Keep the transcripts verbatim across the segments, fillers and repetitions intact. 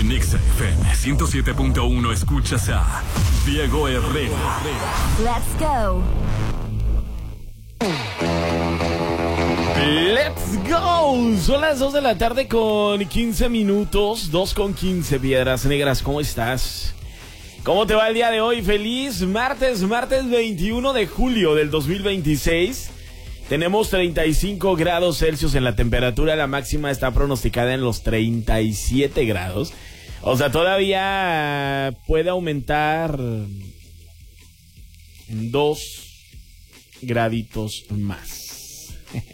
En Exa F M ciento siete punto uno escuchas a Diego Herrera. Let's go. Let's go. Son las dos de la tarde con quince minutos. dos con quince, Piedras Negras. ¿Cómo estás? ¿Cómo te va el día de hoy? Feliz martes, martes veintiuno de julio del dos mil veintiséis. Tenemos treinta y cinco grados Celsius en la temperatura. La máxima está pronosticada en los treinta y siete grados. O sea, todavía puede aumentar dos graditos más.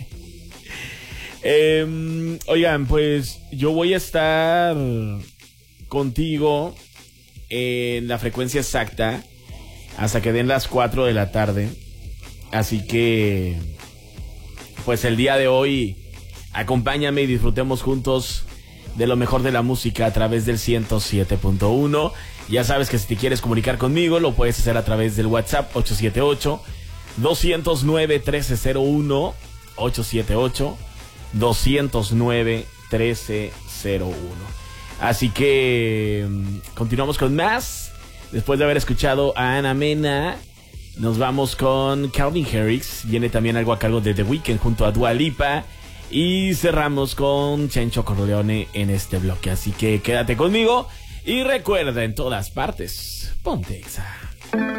eh, oigan, pues yo voy a estar contigo en la frecuencia exacta hasta que den las cuatro de la tarde. Así que, pues el día de hoy, acompáñame y disfrutemos juntos de lo mejor de la música a través del ciento siete punto uno. Ya sabes que si te quieres comunicar conmigo, lo puedes hacer a través del WhatsApp ocho siete ocho, dos cero nueve, uno tres cero uno, ocho siete ocho, dos cero nueve, uno tres cero uno. Así que continuamos con más. Después de haber escuchado a Ana Mena, nos vamos con Calvin Harris. Viene también algo a cargo de The Weeknd junto a Dua Lipa. Y cerramos con Chencho Corleone en este bloque. Así que quédate conmigo y recuerda, en todas partes, ponte Exa.